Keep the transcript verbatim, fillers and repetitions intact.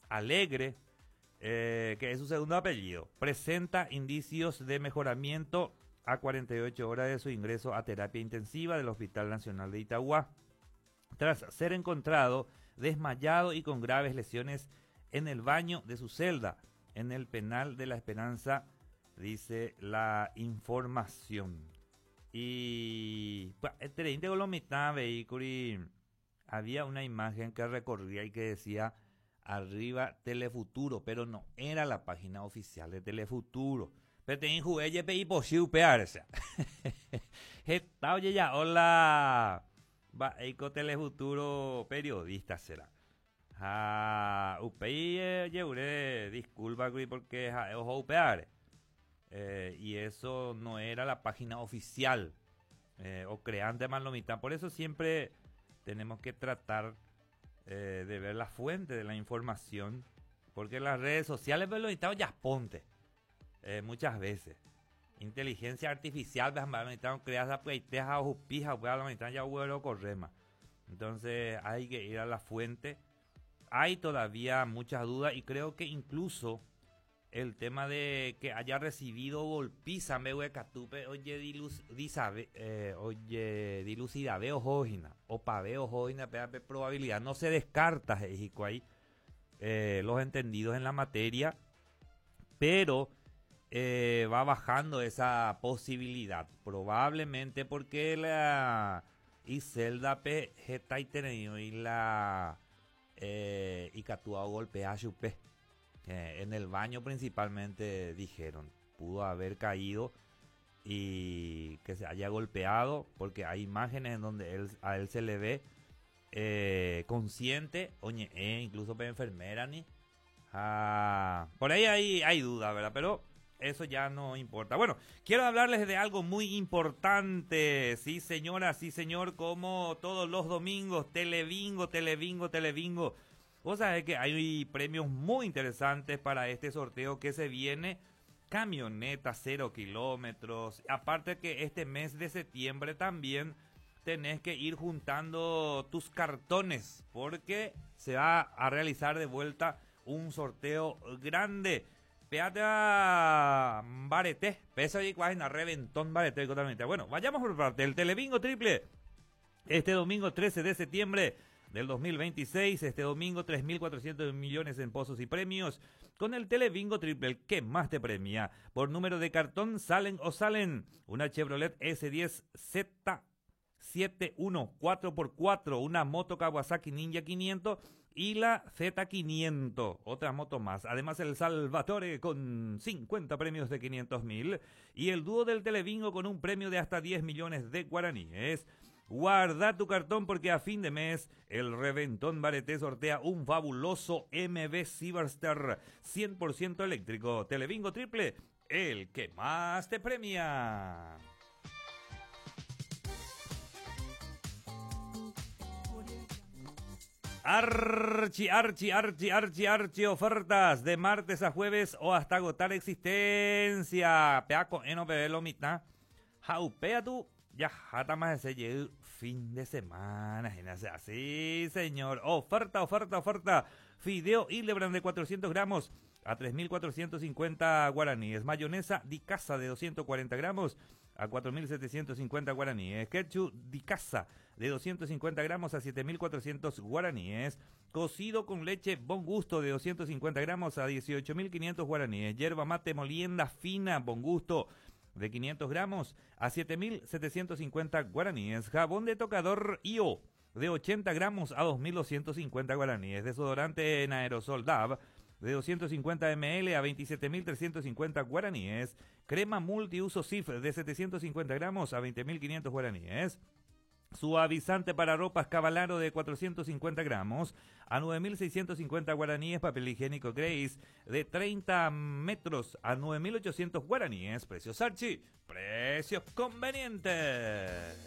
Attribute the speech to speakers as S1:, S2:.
S1: Alegre, eh, que es su segundo apellido, presenta indicios de mejoramiento a cuarenta y ocho horas de su ingreso a terapia intensiva del Hospital Nacional de Itagua, tras ser encontrado desmayado y con graves lesiones en el baño de su celda, en el penal de La Esperanza, dice la información. Y entre veinte con la mitad vehículo y había una imagen que recorría y que decía arriba Telefuturo, pero no era la página oficial de Telefuturo. Pero tenía jugué y pedí posible pearse. Está oye ya, hola. Va, eco Telefuturo periodista será. Ah, upei lleuré disculpa porque ojo upear. Eh, y eso no era la página oficial eh, o creante malomita. Por eso siempre tenemos que tratar eh, de ver la fuente de la información, porque las redes sociales malomita ya ponte eh, muchas veces inteligencia artificial malomita creas a pleiteja o pija malomita ya huevo correma. Entonces hay que ir a la fuente. Hay todavía muchas dudas y creo que incluso el tema de que haya recibido golpiza me voy catupe oye dilus disabe eh, oye dilucida veo jojina o paveo jojina pe probabilidad no se descarta México ahí eh, los entendidos en la materia, pero eh, va bajando esa posibilidad probablemente porque la Iselda pe geta y tenido y la eh, y catua golpea chupe. Eh, en el baño principalmente dijeron, pudo haber caído y que se haya golpeado, porque hay imágenes en donde él, a él se le ve eh, consciente, oye, eh, incluso para enfermera ni. Ah, por ahí hay, hay duda, ¿verdad? Pero eso ya no importa. Bueno, quiero hablarles de algo muy importante, sí señora, sí señor, como todos los domingos, Telebingo, Telebingo, Telebingo. Vos sabés que hay premios muy interesantes para este sorteo que se viene. Camioneta cero kilómetros. Aparte que este mes de septiembre también tenés que ir juntando tus cartones, porque se va a realizar de vuelta un sorteo grande. Péate a Barete. Pesa y cuágina reventón Barete totalmente. Bueno, vayamos por parte. El Telebingo triple. Este domingo trece de septiembre del dos mil veintiséis, este domingo tres mil cuatrocientos millones en pozos y premios con el Telebingo triple, el que más te premia. Por número de cartón salen o salen una Chevrolet ese diez Z setenta y uno cuatro por cuatro, una moto Kawasaki Ninja quinientos y la Z quinientos, otra moto más. Además el Salvatore con cincuenta premios de quinientos mil y el dúo del Telebingo con un premio de hasta diez millones de guaraníes. Guarda tu cartón porque a fin de mes el Reventón Barete sortea un fabuloso M V Cyberster cien por ciento eléctrico. Telebingo triple, el que más te premia. Archi, archi, archi, archi, archi ofertas de martes a jueves o hasta agotar existencia. Peaco eno pebelo mitad. Jaupea tú. Ya, jata más ese llegó fin de semana, así, señor. Oferta, oferta, oferta. Fideo Hildebrand de cuatrocientos gramos a tres mil cuatrocientos cincuenta guaraníes. Mayonesa Di Casa de doscientos cuarenta gramos a cuatro mil setecientos cincuenta guaraníes. Ketchup Di Casa de doscientos cincuenta gramos a siete mil cuatrocientos guaraníes. Cocido con leche Bon Gusto de doscientos cincuenta gramos a dieciocho mil quinientos guaraníes. Yerba mate molienda fina Bon Gusto de quinientos gramos a siete mil setecientos cincuenta guaraníes. Jabón de tocador I O de ochenta gramos a dos mil doscientos cincuenta guaraníes. Desodorante en aerosol D A V de doscientos cincuenta mililitros a veintisiete mil trescientos cincuenta guaraníes. Crema multiuso S I F de setecientos cincuenta gramos a veinte mil quinientos guaraníes. Suavizante para ropas Cavalaro de cuatrocientos cincuenta gramos a nueve mil seiscientos cincuenta guaraníes. Papel higiénico Grace de treinta metros a nueve mil ochocientos guaraníes. Precios Archi, precios convenientes.